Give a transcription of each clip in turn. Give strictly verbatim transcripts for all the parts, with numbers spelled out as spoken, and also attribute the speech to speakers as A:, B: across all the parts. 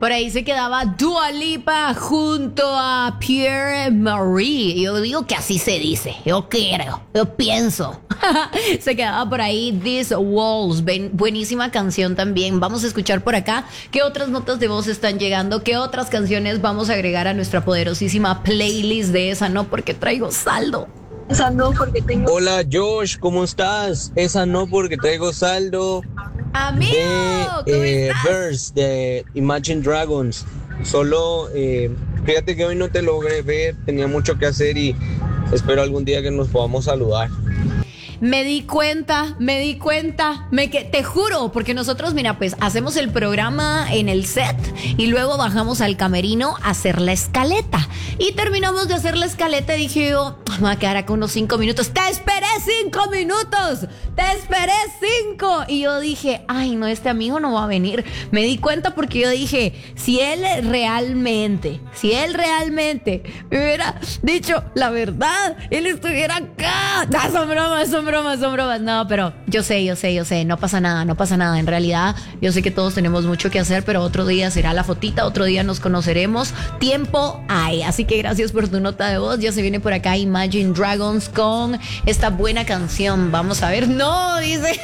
A: Por ahí se quedaba Dua Lipa junto a Pierre Marie. Yo digo que así se dice. Yo creo, yo pienso. Se quedaba por ahí These Walls. Ben, buenísima canción también. Vamos a escuchar por acá qué otras notas de voz están llegando, qué otras canciones vamos a agregar a nuestra poderosísima playlist de Esa No Porque Traigo Saldo.
B: Esa no porque tengo...
C: Hola Josh, ¿cómo estás? Esa no porque traigo saldo.
A: Amigo,
C: de
A: ¿cómo
C: eh,
A: estás?
C: Verse de Imagine Dragons. Solo eh, fíjate que hoy no te logré ver, tenía mucho que hacer y espero algún día que nos podamos saludar.
A: Me di cuenta, me di cuenta, me que te juro, porque nosotros, mira, pues hacemos el programa en el set y luego bajamos al camerino a hacer la escaleta. Y terminamos de hacer la escaleta y dije yo, me voy a quedar acá unos cinco minutos. ¡Te esperé cinco minutos! ¡Te esperé cinco! Y yo dije, ay, no, este amigo no va a venir. Me di cuenta porque yo dije, si él realmente, si él realmente me hubiera dicho la verdad, él estuviera acá. No, son bromas, son bromas, son bromas. No, pero yo sé, yo sé, yo sé, no pasa nada, no pasa nada. En realidad, yo sé que todos tenemos mucho que hacer, pero otro día será la fotita, otro día nos conoceremos. Tiempo hay. Así que gracias por tu nota de voz. Ya se viene por acá Imagine Dragons con esta buena canción. Vamos a ver. No, dice.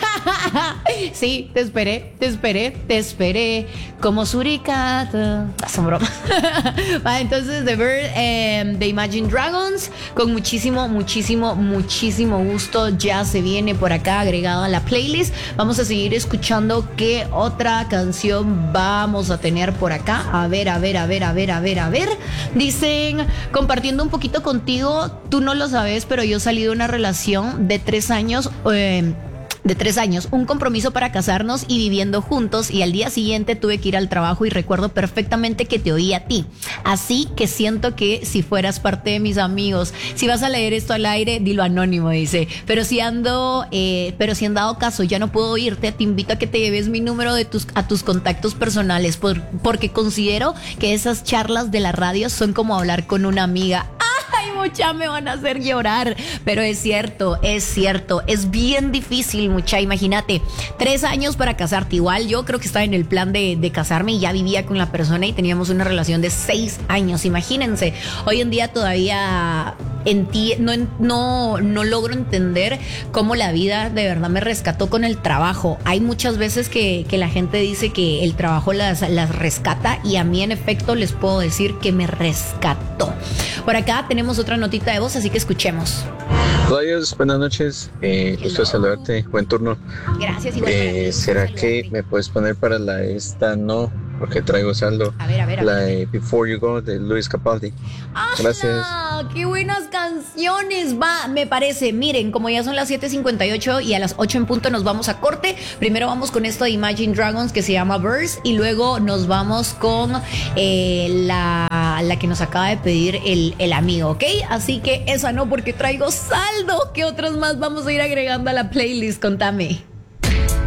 A: Sí, te esperé, te esperé, te esperé. Como suricata. Son bromas. Va, entonces, The Bird eh, de Imagine Dragons. Con muchísimo, muchísimo, muchísimo gusto. Ya se viene por acá agregado a la playlist. Vamos a seguir escuchando qué otra canción vamos a tener por acá. A ver, a ver, a ver, a ver, a ver, a ver. Dicen, compartiendo un poquito contigo, tú no lo sabes, pero yo salí de una relación de tres años. Eh, de tres años, un compromiso para casarnos y viviendo juntos, y al día siguiente tuve que ir al trabajo y recuerdo perfectamente que te oí a ti, así que siento que si fueras parte de mis amigos. Si vas a leer esto al aire, dilo anónimo, dice, pero si ando eh, pero si han dado caso, ya no puedo oírte, te invito a que te lleves mi número de tus, a tus contactos personales, por, porque considero que esas charlas de la radio son como hablar con una amiga. Ay, mucha, me van a hacer llorar. Pero es cierto, es cierto. Es bien difícil, mucha. Imagínate, tres años para casarte. Igual yo creo que estaba en el plan de, de casarme y ya vivía con la persona y teníamos una relación de seis años. Imagínense, hoy en día todavía enti- no, no, no logro entender cómo la vida de verdad me rescató con el trabajo. Hay muchas veces que, que la gente dice que el trabajo las, las rescata, y a mí en efecto les puedo decir que me rescató. Por acá tenemos otra notita de voz, así que escuchemos.
D: Hola, Dios, buenas noches. Eh, gusto saludarte. Buen turno.
A: Gracias. Igual
D: Eh, ¿Será que me puedes poner para la esta no? Porque traigo saldo.
A: A ver, a ver, a
D: La
A: ver.
D: de Before You Go de Luis Capaldi. Gracias.
A: ¡Ah, qué buenas canciones! Va, me parece. Miren, como ya son las siete cincuenta y ocho y a las ocho en punto nos vamos a corte. Primero vamos con esto de Imagine Dragons que se llama Verse, y luego nos vamos con eh, la, la que nos acaba de pedir el, el amigo, ¿ok? Así que esa no porque traigo saldo. ¿Qué otros más vamos a ir agregando a la playlist? Contame.